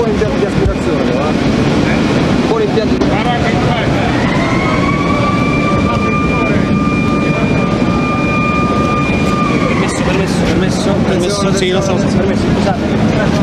buon impianto di aspirazione, va? Buon impianto di Permesso, sì, lo so, permesso, scusate.